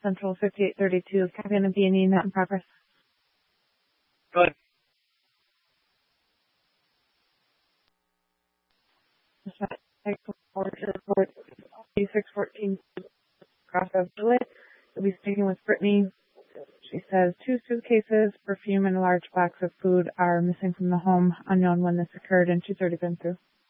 Central 5832. Copy on a B&E, not in progress. Go ahead. Report 8614 cross of delay. We'll be speaking with Brittany. She says 2 suitcases, perfume, and a large box of food are missing from the home. Unknown when this occurred, and she's already been through.